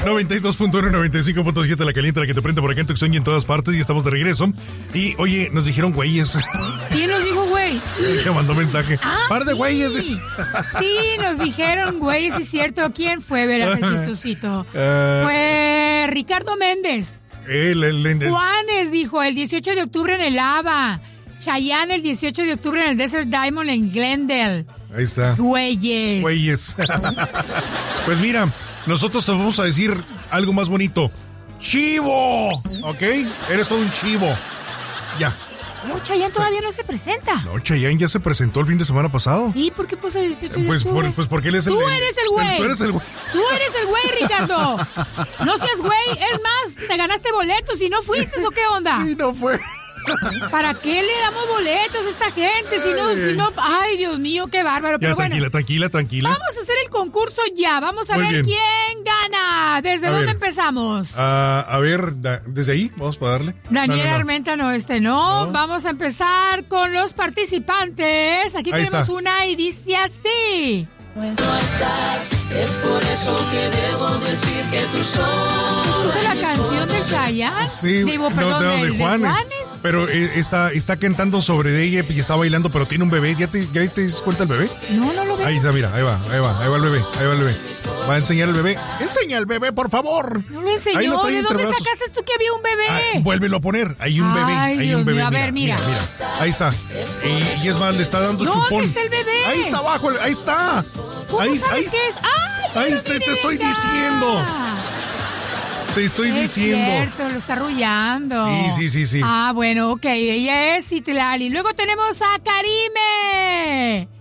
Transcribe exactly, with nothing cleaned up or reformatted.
noventa y dos punto uno, noventa y cinco punto siete, la caliente, la que te prende por acá en Tucson y en todas partes, y estamos de regreso. Y, oye, nos dijeron güeyes. ¿Quién nos dijo güey? Que mandó mensaje. Ah, Par de sí. güeyes. Sí, nos dijeron güeyes, sí es cierto. ¿Quién fue, verás, el chistosito? Uh, Fue Ricardo Méndez. El, el, el, el. Juanes dijo el dieciocho de octubre en el Ava. Chayanne el dieciocho de octubre en el Desert Diamond en Glendale. Ahí está. Güeyes. Güeyes. Pues mira, nosotros te vamos a decir algo más bonito. ¡Chivo! ¿Ok? Eres todo un chivo. Ya. No, Chayanne todavía no se presenta. No, Chayanne ya se presentó el fin de semana pasado. ¿Y por qué puso el dieciocho de Pues, octubre? por, pues porque él es el... Tú el- eres el güey. Tú eres el güey. Tú eres el güey, Ricardo. No seas güey. Es más, te ganaste boletos y no fuiste, ¿o qué onda? Y no fue. ¿Para qué le damos boletos a esta gente? Si no, si no... Ay, Dios mío, qué bárbaro. Ya, Pero bueno, tranquila, tranquila, tranquila. vamos a hacer el concurso ya. Vamos a Muy ver bien. quién gana. ¿Desde A dónde ver. empezamos? Ah, a ver, da- desde ahí, vamos para darle. Daniel No, no, no. Armenta, no, este no. No. Vamos a empezar con los participantes. Aquí Ahí tenemos está. una y dice así. No estás, es por eso que debo decir que tú sos. ¿Puso la canción de Chayanne? Sí, Digo, perdón, no, no, del- de Juanes. Juanes. Pero eh, está, está cantando sobre ella y está bailando, pero tiene un bebé. ¿Ya te, ya te das cuenta el bebé? No, no lo veo. Ahí está, mira, ahí va, ahí va, ahí va el bebé, ahí va el bebé. Va a enseñar el bebé. ¡Enseña el bebé, por favor! No lo enseñó. Ahí lo trae ¿De entre dónde brazos. sacaste tú que había un bebé? Ah, vuélvelo a poner. Hay un bebé, Ay, hay Dios un bebé. mío, a ver, mira. Ahí está. Y, y es más, le está dando ¿Dónde chupón. está el bebé? Ahí está abajo, ahí está. ¿Cómo ahí, sabes ahí, qué es? ¡Ay, ahí mira, está, te mira, estoy mira! diciendo. Te estoy Es diciendo. cierto, lo está arrullando. Sí, sí, sí, sí. Ah, bueno, ok, ella es Citlali. Luego tenemos a Karime.